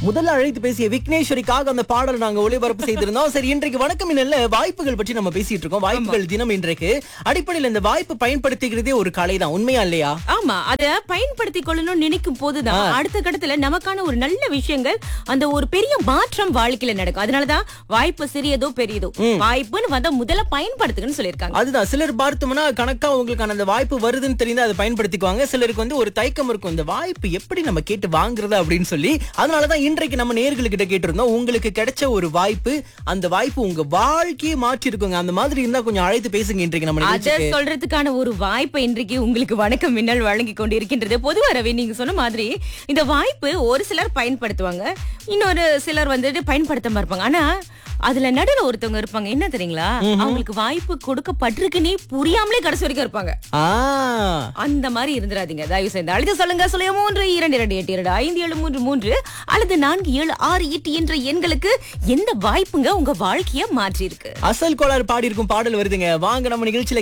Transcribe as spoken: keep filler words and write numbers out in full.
முதல்ல அழைத்து பேசிய விக்னேஸ்வரிக்காக அந்த பாடல் நாங்க ஒளிபரப்பு செய்திருந்தோம். சரி, இன்றைக்கு வணக்கம் இன்னல்ல வாய்ப்புகள் பற்றி நம்ம பேசிட்டு இருக்கோம். வாய்ப்புகள் தினம் இன்றைக்கு. அடிப்படையில் இந்த வாய்ப்பு பயன்படுத்திக்கிறதே ஒரு கலை தான், உண்மையா இல்லையா? ஆமா, அத பயன்படுத்திக் கொள்ளணும்னு நினைக்கும் போதுதான் அடுத்த கட்டத்துல நமக்கான ஒரு நல்ல விஷயங்கள், அந்த ஒரு பெரிய மாற்றம் வாழ்க்கையில நடக்கும். அதனாலதான் வாய்ப்பு சிறியதோ பெரியதோ வாய்ப்புன்னு வந்தா முதல்ல பயன்படுத்துங்கன்னு சொல்லியிருக்காங்க. அதுதான், சிலர் பார்த்தோம்னா கணக்கா உங்களுக்கான அந்த வாய்ப்பு வருதுன்னு தெரிந்து அதை பயன்படுத்திக்குவாங்க. சிலருக்கு வந்து ஒரு தயக்கம் இருக்கும், இந்த வாய்ப்பு எப்படி நம்ம கேட்டு வாங்குறது அப்படின்னு சொல்லி. அதனாலதான் இன்றைக்கு நம்ம நேயர்கள்கிட்ட கேட்டிருந்தோம், உங்களுக்கு கிடைச்ச ஒரு வாய்ப்பு, அந்த வாய்ப்பு உங்க வாழ்க்கையை மாற்றி இருக்குங்க. அந்த மாதிரி இருந்தா கொஞ்சம் அழைத்து பேசுங்க. இன்றைக்கு நம்ம அத சொல்றதுக்கான ஒரு வாய்ப்பை இன்றைக்கு உங்களுக்கு வணக்கம் மின்னல் வழங்கி கொண்டிருக்கின்றது. பொதுவா ரவி, நீங்க சொன்ன மாதிரி இந்த வாய்ப்பு ஒரு சிலர் பயன்படுத்துவாங்க, இன்னொரு சிலர் வந்துட்டு பயன்படுத்தாம இருப்பாங்க. ஆனா அதுல நடுவுல ஒருத்தவங்க இருப்பாங்க, என்ன தெரியுங்களா, அவங்களுக்கு வாய்ப்பு கொடுக்கப்பட்டிருக்குன்னே புரியாமலே கடைசி வரைக்கும் இருப்பாங்க. அந்த மாதிரி இருந்துடாதீங்க தயவு செய்து. அழைத்து சொல்லுங்க, சுழியம் மூன்று இரண்டு இரண்டு எட்டு இரண்டு ஐந்து ஏழு மூன்று மூன்று அல்லது நான்கு ஏழு ஆறு எட்டு என்ற எண்களுக்கு எந்த வாய்ப்புங்க உங்க வாழ்க்கைய மாற்றி இருக்கு. அசல் கோளாறு பாடி இருக்கும் பாடல் வருதுங்க. வாங்க நம்ம நிகழ்ச்சியில